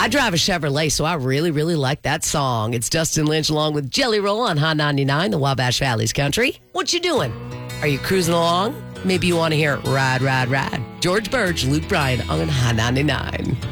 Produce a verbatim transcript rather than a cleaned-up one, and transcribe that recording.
I drive a Chevrolet, so I really, really like that song. It's Dustin Lynch along with Jelly Roll on Hot ninety-nine, the Wabash Valley's country. What you doing? Are you cruising along? Maybe you want to hear Ride, Ride, Ride. George Birch, Luke Bryan on Hot ninety-nine.